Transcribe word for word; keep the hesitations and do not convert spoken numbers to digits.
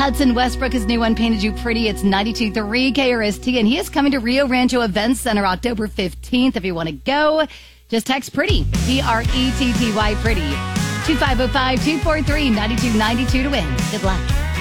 Hudson Westbrook, his new one, Painted You Pretty. It's ninety-two point three K R S T, and he is coming to Rio Rancho Events Center October fifteenth. If you want to go, just text PRETTY, P R E T T Y, PRETTY, two five zero five, two four three, nine two nine two to win. Good luck.